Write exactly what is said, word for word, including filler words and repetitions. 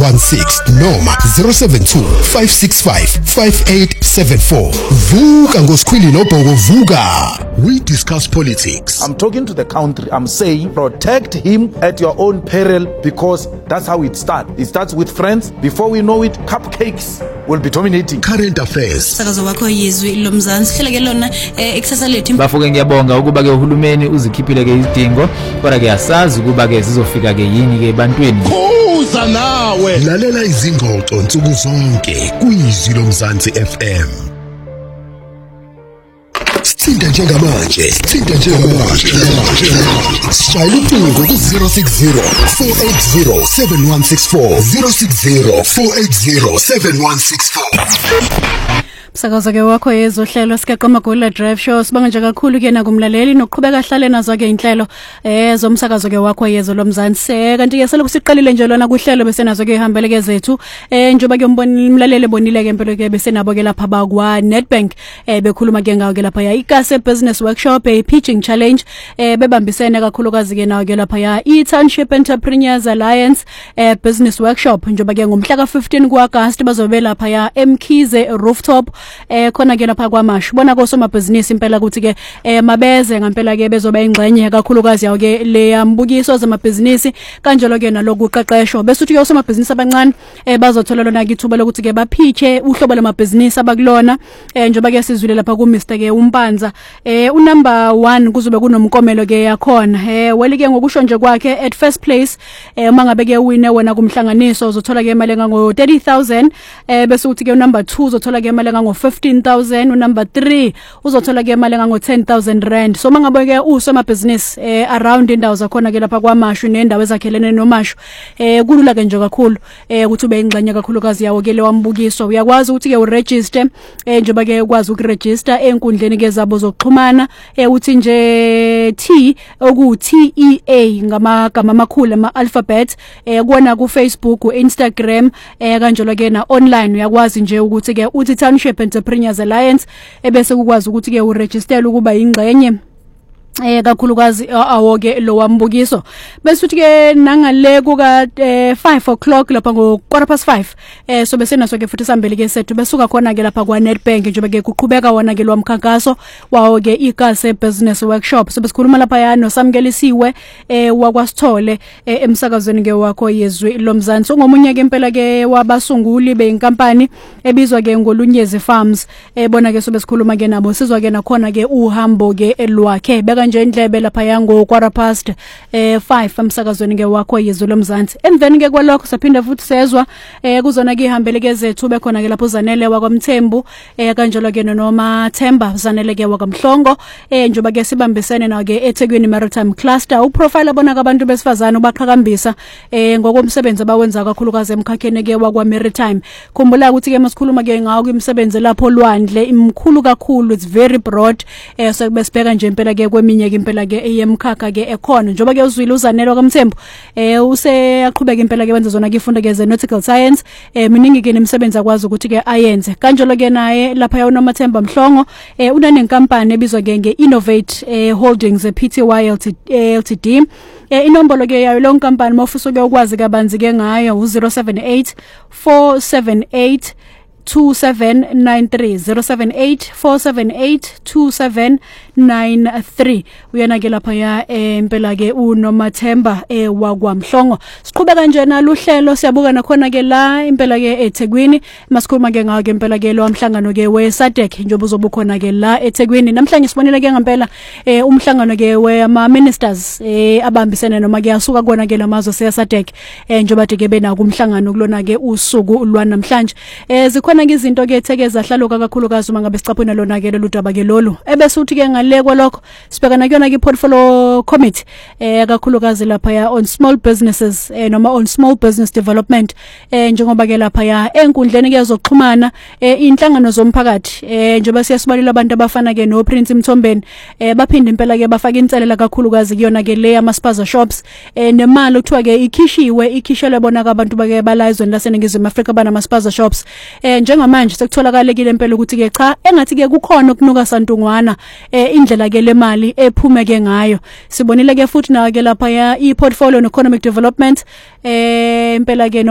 one six noma zero seven two five six five five eight seven four. Vuka ngoSkhwili noBhoko vuka. We discuss politics. I'm talking to the country. I'm saying protect him at your own peril, because that's how it starts. It starts with friends. Before we know it, cupcakes will be dominating. Current affairs. Sakazo wakho yizwi lomzansi hleleke lona ekusasa lethu. Bafuke ngiyabonga ukuba ke uhulumeni uzikhiphile ke izidingo, kodwa ke asazi ukuba ke zizofika ke yini ke ebantwini. Uza nawe. Lalela izingxoxo nsuku zonke kuyizwi lomzansi F M. Sithinta njengamanje, sithinta njengamanje. Shayela ucingo ku zero six zero four eight zero seven one six four zero six zero four eight zero seven one six four. Sakaza ke wakho yezohlelo sikaqoma gola drive show sibanga nje kakhulu ke na kumlaleli nokuqhubeka hlale nazo ke inhlelo eh zomsakazo ke wakho yezo lomzansi kanti ke selokhu siqalile nje lona kuhlelo bese nazo ke ihambele ke zethu eh njoba ke umboni umlaleli bonile ke impela ke bese nabo ke lapha bakwa Nedbank eh bekhuluma ke ngawo ke lapha ya ikase business workshop eh pitching challenge eh bebambisene kakhulukazi ke nawo ke lapha ya e-township entrepreneurs alliance eh business workshop njoba ke ngomhla ka fifteen ku August bazobe lapha ya Mkhize rooftop eh khona ke lapha kwaMashu bona ko somabhizinisi impela ukuthi ke eh mabeze ngempela ke bezoba ingxenye kakhulukazi yawo ke le yambukiso zamabhizinisi kanjalo ke naloku qeqesho bese uthi ke somabhizinisi abancane eh bazothola lona ke ithuba lokuthi ke baphiche uhlobo lamabhizinisi abakulona eh njoba ke sizwile lapha ku Mister ke uMpanza eh u number one kuzobe kunomkomelo ke yakhona eh welike ngokusho nje kwakhe at first place eh uma ngabe ke wine wena kumhlanganiso uzothola ke imali engango thirty thousand eh bese uthi ke number two uzothola ke imali engango fifteen thousand, u number three uzothola ke imali engango ten thousand rand. So mangabe ke usomabhizinisi eh around indawo zakhona ke lapha kwaMashu nendawo ezakhelene noMashu eh kulula ke nje kakhulu eh ukuthi ube ingxenye kakhulukazi yawo ke le wambukiso uyakwazi ukuthi ke uregister eh njengoba ke ukwazi ukuregister enkundleni ke zabo zokuxhumana eh uthi nje T oku T E A ngamagama amakhulu ama alphabet eh kuona ku Facebook, Instagram eh kanjalo ke na online uyakwazi nje ukuthi ke uthi Township Entrepreneurs Alliance ebese ukwazi ukuthi ke uregister ukuba ingxenye eh kakhulukazi awo ke lo wambukiso bese uthi ke nangale kuka five o'clock lapha ngo quarter past five eh so bese naso ke futhi sambele ke sethu besuka khona ke lapha kwa Nedbank njengoba ke kuqhubeka wona ke lo mkhankaso wawo ke ikase business workshop so besikhuluma lapha yana samkelisiwe eh wakwasithole emsakazweni ke wakho yezwi lomzansi ngomunye ke impela ke wabasunguli beinkampani ebizwa ke ngolunyezi farms ebona ke so besikhuluma ke nabo sizwa ke nakhona ke uhambo ke elwakhe nje indlebe lapha yango quarter past eh five emsakazweni ke wakho yezwe lomzansi emveni ke kwalokho saphinda futhi sezwa eh kuzona ke ihambele ke zethu bekhona ke lapho Zanele wakwamthembu eh kanjalo ke noma Themba Zanele ke wakamhlongo eh njoba ke sibambisene nawo ke eThekwini Maritime Cluster uprofile abona abantu besifazana ubaqhakambisa eh ngokomsebenzi abawenza kakhulukazi emkhakheni ke wakwa Maritime khumbula ukuthi ke masikhuluma ke ngawo imisebenzi lapho lwandle imkhulu kakhulu it's very broad eh so besibheka nje impela ke minye ke impela ke eyemkhakha ke ekhona njoba ke uzwile uZanele kwaMthembu eh use aqhubeka impela ke wenza zona ke ifunda ke ze nautical science eh miningi ke nemisebenzi akwazi ukuthi ke ayenze kanjalo ke naye lapha yaNomathemba Mhlongo eh unanenkampani ebizwa ke ngeInnovate eh Holdings P T Y L T D eh inombolo ke yayo lo nkampani mawufisa ke ukwazi kabanzi ke ngayo u zero seven eight four seven eight two seven nine three zero seven eight four seven eight two seven nine three uyana ke lapha ya empela ke uNomathemba eh wakwamhlongo siqhubeka nje naluhlelo siyabuka nakhona ke la impela ke eThekwini masikhuluma ke ngawo ke impela ke lo mhlangano ke weSADC njengoba uzobukhona ke la eThekwini namhlanje sibonile ke ngempela eh umhlangano ke we ama ministers eh abambisene noma ke asuka kona ke lamazwe seSADC eh njengoba ke bena kumhlangano kulona ke usuku lwanamhlanje eh khona ke izinto ke ethekeza hlaluka kakhulukazi uma ngabe sicaphuna lona ke lolu daba ke lolu ebese uthi ke ngale kwalokho sibhekana kuyona ke portfolio committee eh kakhulukazi lapha ya on small businesses eh noma on small business development eh njengoba ke lapha ya enkundleni ke zokuxhumana eh inhlangano zomphakathi eh njengoba siyasibalila abantu abafana ke no Prince Mthombeni eh baphinde impela ke bafaka inselela kakhulukazi kuyona ke le ama spaza shops eh nemali ukuthiwa ke ikhishiwe ikhishele bona abantu bake balayizweni laseningizimu Afrika bana ama spaza shops eh njengamanje sekutholakala impela ukuthi ke cha engathi ke kukhona ukunuka santungwana eh indlela ke le mali ephumeke ngayo sibonile ke futhi nawe ke lapha ya e portfolio and economic development eh impela ke